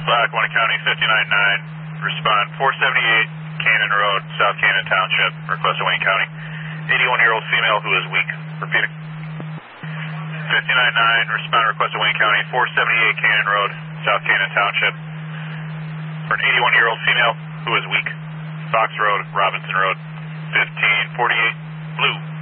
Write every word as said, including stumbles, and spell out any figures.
Black, Lackawanna County, fifty-nine nine, respond four seventy-eight Cannon Road, South Cannon Township, request of Wayne County. eighty-one-year-old female who is weak. Repeating. fifty-nine nine, respond request of Wayne County, four seventy-eight Cannon Road, South Cannon Township, for an eighty-one-year-old female who is weak. Fox Road, Robinson Road, fifteen forty-eight, blue.